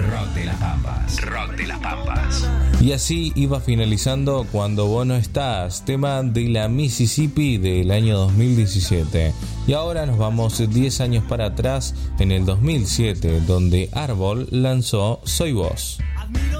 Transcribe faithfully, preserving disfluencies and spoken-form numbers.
Rock de las Pampas. Rock de las Pampas. Y así iba finalizando Cuando Vos No Estás, tema de la Mississippi del año dos mil diecisiete. Y ahora nos vamos diez años para atrás, en el dos mil siete, donde Árbol lanzó Soy Vos.